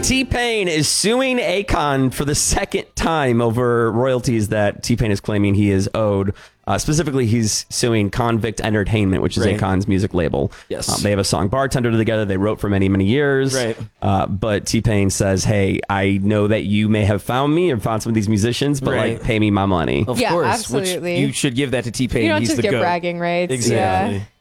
T-Pain is suing Akon for the second time over royalties that T-Pain is claiming he is owed. Specifically, he's suing Convict Entertainment, which is Akon's music label. Yes. They have a song Bartender together. They wrote for many, many years. Right. But T-Pain says, hey, I know that you may have found me or found some of these musicians, but pay me my money. Of Yeah, course. absolutely. Which you should give that to T-Pain. You don't He's just the get GOAT. bragging rights. Exactly. Yeah.